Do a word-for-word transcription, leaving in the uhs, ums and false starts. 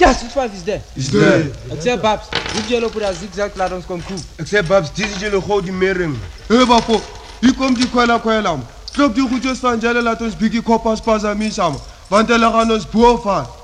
Ja, six five is there. Is there. Ik zeg Babs, hoef je op dat zigzag laat ons komen koop. Ik zeg Babs, dit is jullie goud die mering. Hé Bafo, hier komt die kwela kwela. Klop die goedjes van Jelle, laat ons biggie koppas pas aan mij samen. Want hij gaan ons boven.